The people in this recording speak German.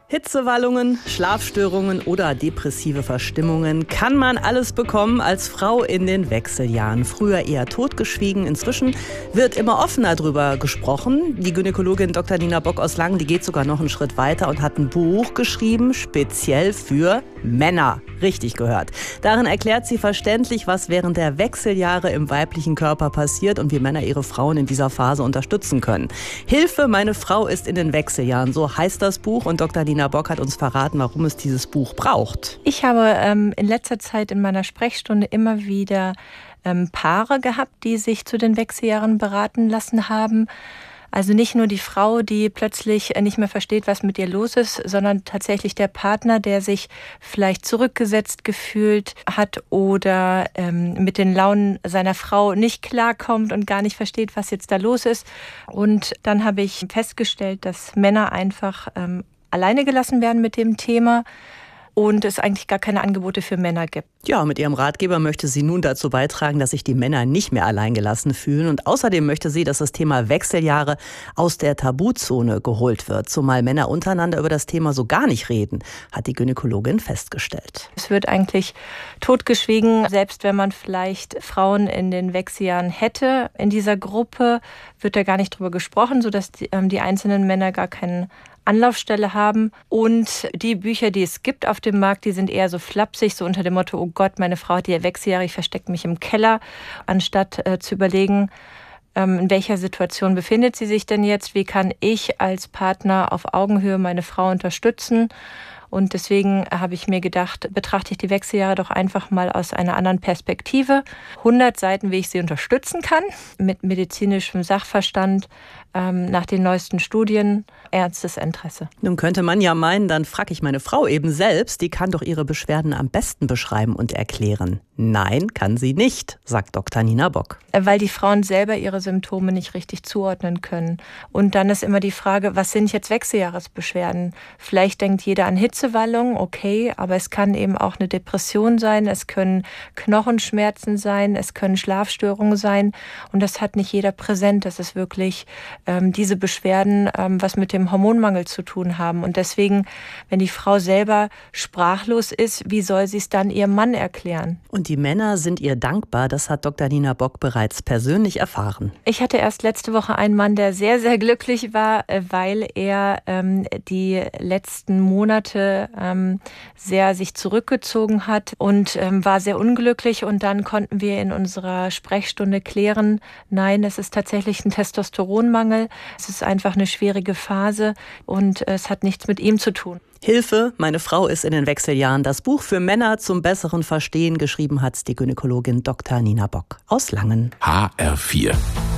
Hitzewallungen, Schlafstörungen oder depressive Verstimmungen kann man alles bekommen als Frau in den Wechseljahren. Früher eher totgeschwiegen, inzwischen wird immer offener drüber gesprochen. Die Gynäkologin Dr. Nina Bock aus Langen, die geht sogar noch einen Schritt weiter und hat ein Buch geschrieben, speziell für Männer. Richtig gehört. Darin erklärt sie verständlich, was während der Wechseljahre im weiblichen Körper passiert und wie Männer ihre Frauen in dieser Phase unterstützen können. Hilfe, meine Frau ist in den Wechseljahren, so heißt das Buch, und Dr. Nina Bock hat uns verraten, warum es dieses Buch braucht. Ich habe in letzter Zeit in meiner Sprechstunde immer wieder Paare gehabt, die sich zu den Wechseljahren beraten lassen haben. Also nicht nur die Frau, die plötzlich nicht mehr versteht, was mit ihr los ist, sondern tatsächlich der Partner, der sich vielleicht zurückgesetzt gefühlt hat oder mit den Launen seiner Frau nicht klarkommt und gar nicht versteht, was jetzt da los ist. Und dann habe ich festgestellt, dass Männer einfach alleine gelassen werden mit dem Thema und es eigentlich gar keine Angebote für Männer gibt. Ja, mit ihrem Ratgeber möchte sie nun dazu beitragen, dass sich die Männer nicht mehr alleingelassen fühlen. Und außerdem möchte sie, dass das Thema Wechseljahre aus der Tabuzone geholt wird. Zumal Männer untereinander über das Thema so gar nicht reden, hat die Gynäkologin festgestellt. Es wird eigentlich totgeschwiegen. Selbst wenn man vielleicht Frauen in den Wechseljahren hätte, in dieser Gruppe wird da gar nicht drüber gesprochen, sodass die einzelnen Männer gar keinen Anlaufstelle haben. Und die Bücher, die es gibt auf dem Markt, die sind eher so flapsig, so unter dem Motto, oh Gott, meine Frau hat ja Wechseljahre, ich verstecke mich im Keller, anstatt zu überlegen, in welcher Situation befindet sie sich denn jetzt, wie kann ich als Partner auf Augenhöhe meine Frau unterstützen. Und deswegen habe ich mir gedacht, betrachte ich die Wechseljahre doch einfach mal aus einer anderen Perspektive. 100 Seiten, wie ich sie unterstützen kann, mit medizinischem Sachverstand, nach den neuesten Studien, ernstes Interesse. Nun könnte man ja meinen, dann frage ich meine Frau eben selbst, die kann doch ihre Beschwerden am besten beschreiben und erklären. Nein, kann sie nicht, sagt Dr. Nina Bock. Weil die Frauen selber ihre Symptome nicht richtig zuordnen können. Und dann ist immer die Frage, was sind jetzt Wechseljahresbeschwerden? Vielleicht denkt jeder an Hitzewallung, okay, aber es kann eben auch eine Depression sein, es können Knochenschmerzen sein, es können Schlafstörungen sein und das hat nicht jeder präsent. Das ist wirklich diese Beschwerden, was mit dem Hormonmangel zu tun haben. Und deswegen, wenn die Frau selber sprachlos ist, wie soll sie es dann ihrem Mann erklären? Und die Männer sind ihr dankbar, das hat Dr. Nina Bock bereits persönlich erfahren. Ich hatte erst letzte Woche einen Mann, der sehr, sehr glücklich war, weil er die letzten Monate sehr sich zurückgezogen hat und war sehr unglücklich. Und dann konnten wir in unserer Sprechstunde klären, nein, es ist tatsächlich ein Testosteronmangel. Es ist einfach eine schwierige Phase und es hat nichts mit ihm zu tun. Hilfe, meine Frau ist in den Wechseljahren. Das Buch für Männer zum besseren Verstehen geschrieben hat die Gynäkologin Dr. Nina Bock aus Langen. HR4